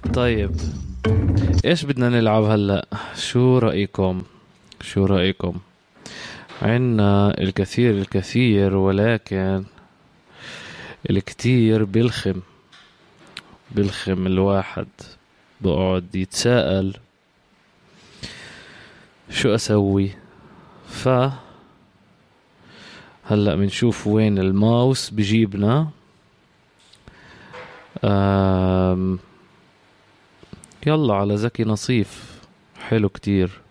طيب، ايش بدنا نلعب هلأ؟ شو رأيكم؟ عنا الكثير ولكن الكتير بلخم الواحد، بقعد يتساءل شو أسوي. هلأ بنشوف وين الماوس بجيبنا. يلا على زكي نصيف، حلو كتير.